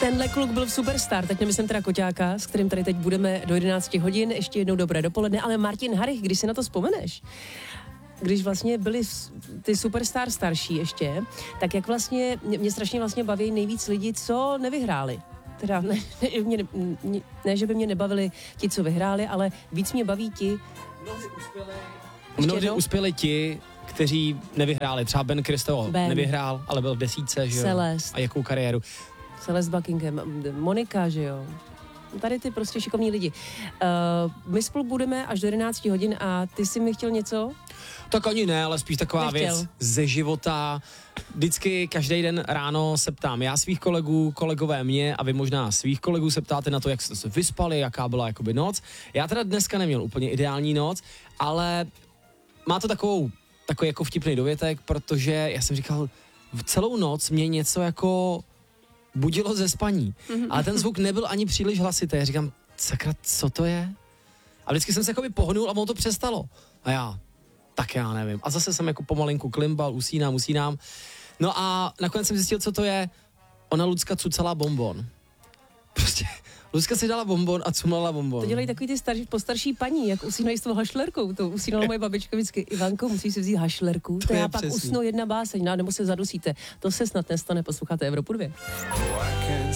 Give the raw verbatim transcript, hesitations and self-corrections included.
Tenhle kluk byl v Superstar, teď nemyslím teda Koťáka, s kterým tady teď budeme do jedenácti hodin, ještě jednou dobré dopoledne, ale Martin Harich, když si na to vzpomeneš, když vlastně byli ty Superstar starší ještě, tak jak vlastně, mě, mě strašně vlastně baví nejvíc lidí, co nevyhráli. Teda ne, ne, mě, ne, ne, že by mě nebavili ti, co vyhráli, ale víc mě baví ti. Mnohdy uspěli, mnohdy uspěli ti, kteří nevyhráli. Třeba Ben Christo ben. nevyhrál, ale byl v desítce, že jo? Celest. A jakou kariéru. Celest Buckingham, Monika, že jo? Tady ty prostě šikovní lidi. Uh, my spolu budeme až do jedenácti hodin a ty jsi mi chtěl něco? Tak ani ne, ale spíš taková Nechtěl. věc ze života. Vždycky každý den ráno se ptám já svých kolegů, kolegové mě a vy možná svých kolegů se ptáte na to, jak jste se vyspali, jaká byla jakoby noc. Já teda dneska neměl úplně ideální noc, ale má to takovou, takový jako vtipný dovětek, protože já jsem říkal, v celou noc mě něco jako budilo ze spaní, ale ten zvuk nebyl ani příliš hlasitý. Já říkám, sakra, co to je? A vždycky jsem se jakoby pohnul a ono to přestalo. A já, tak já nevím. A zase jsem jako pomalinku klimbal, usínám, usínám. No a nakonec jsem zjistil, co to je. Ona Lucka cucala bonbon. Prostě Lucka si dala bonbon a cumlala bonbon. To dělají takový ty starší, postarší paní, jak usínají s tou hašlerkou. To usínala moje babička vždycky. Ivanko, musí si vzít hašlerku. To, to já pak přesný. Usnu jedna báseň, no, nebo se zadusíte. To se snad nestane, posloucháte Evropu dvě.